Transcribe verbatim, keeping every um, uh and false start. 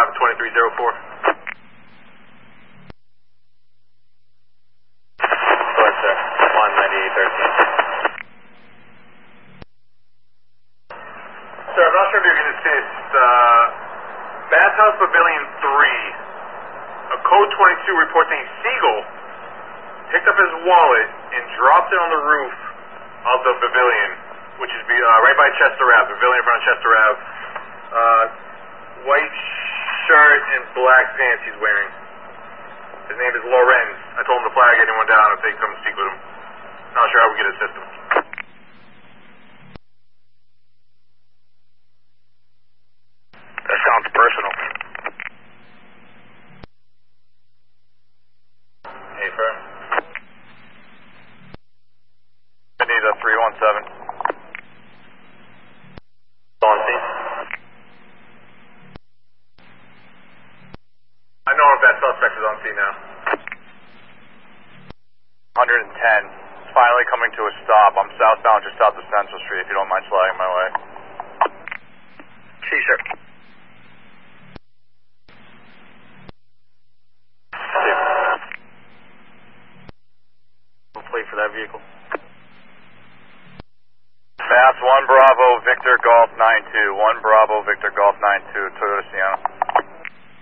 five and twenty-three oh four. Correct, sir. one ninety-eight thirteen. Sir, I'm not sure if you can assist. Uh, Bathhouse Pavilion three. A code twenty-two reporting a seagull picked up his wallet and dropped it on the roof of the pavilion, which is be, uh, right by Chester Ave, pavilion in front of Chester Ave. Uh, white shirt and black pants he's wearing. His name is Lorenz. I told him to flag anyone down if they come speak with him. Not sure how we get his system. That sounds personal. Hey, firm. I need a three one seven. On scene. I know if that suspect is on scene now. one ten. It's finally coming to a stop. I'm southbound just south of Central Street, if you don't mind sliding my way. See, sir. We'll plate for that vehicle. Fast one Bravo Victor Golf nine two. one Bravo Victor Golf nine two, Toyota Sienna.